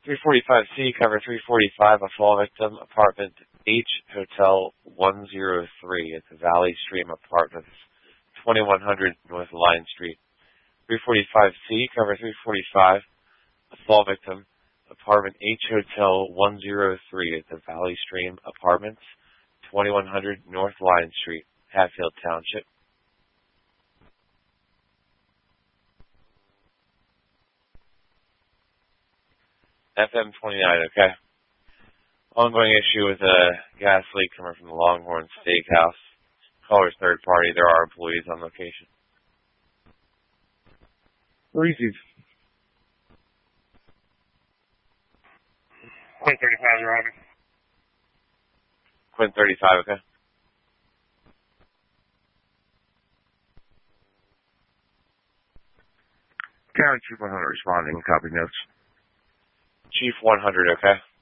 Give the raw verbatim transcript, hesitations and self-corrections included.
three forty-five C, cover three forty-five, a fall victim, apartment H, Hotel one oh three at the Valley Stream Apartments, twenty-one hundred North Line Street. three forty-five C, cover three forty-five, a fall victim, apartment H, Hotel one oh three at the Valley Stream Apartments, twenty-one hundred North Line Street, Hatfield Township. F M twenty-nine, okay. Ongoing issue with a gas leak coming from the Longhorn Steakhouse. Caller's third party. There are employees on location. Reese's. Quinn thirty-five, you're on. Quinn thirty-five, okay. County Chief one hundred responding. Copy notes. Chief one hundred, okay.